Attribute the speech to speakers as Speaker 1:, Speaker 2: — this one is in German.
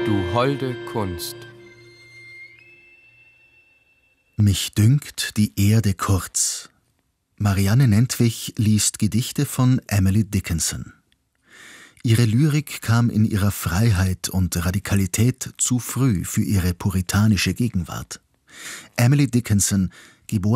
Speaker 1: du holde Kunst.
Speaker 2: Mich dünkt die Erde kurz. Marianne Nentwich liest Gedichte von Emily Dickinson. Ihre Lyrik kam in ihrer Freiheit und Radikalität zu früh für ihre puritanische Gegenwart. Emily Dickinson, geboren